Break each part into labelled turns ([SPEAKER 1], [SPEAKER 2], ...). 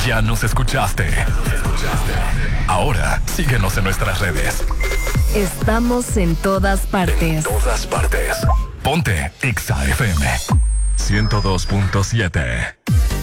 [SPEAKER 1] Ya nos escuchaste. Ahora, síguenos en nuestras redes.
[SPEAKER 2] Estamos en todas partes.
[SPEAKER 1] En todas partes. Ponte Exa FM 102.7.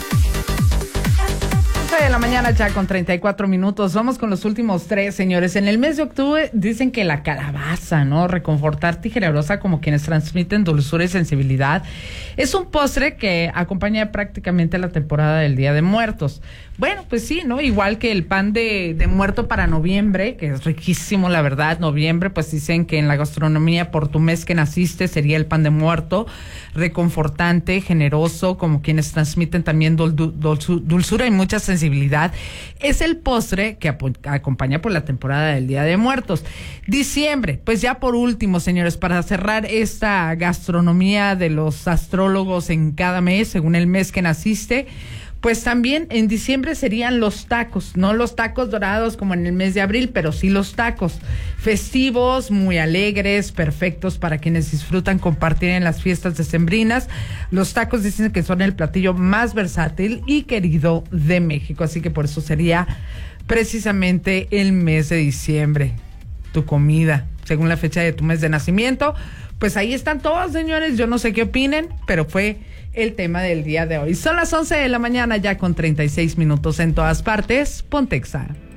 [SPEAKER 3] De la mañana ya con 34 minutos. Vamos con los últimos 3, señores. En el mes de octubre dicen que la calabaza, ¿no? Reconfortante y generosa como quienes transmiten dulzura y sensibilidad. Es un postre que acompaña prácticamente la temporada del Día de Muertos. Bueno, pues sí, ¿no? Igual que el pan de muerto para noviembre, que es riquísimo, la verdad. Noviembre, pues dicen que en la gastronomía por tu mes que naciste sería el pan de muerto. Reconfortante, generoso, como quienes transmiten también dulzura y mucha sensibilidad. Es el postre que acompaña por la temporada del Día de Muertos. Diciembre, pues ya por último, señores, para cerrar esta gastronomía de los astrólogos en cada mes, según el mes que naciste, pues también en diciembre serían los tacos, no los tacos dorados como en el mes de abril, pero sí los tacos festivos, muy alegres, perfectos para quienes disfrutan compartir en las fiestas decembrinas. Los tacos dicen que son el platillo más versátil y querido de México, así que por eso sería precisamente el mes de diciembre, tu comida, según la fecha de tu mes de nacimiento. Pues ahí están todos, señores, yo no sé qué opinen, pero fue el tema del día de hoy. Son las 11 de la mañana ya con 36 minutos en todas partes. Ponte Exa.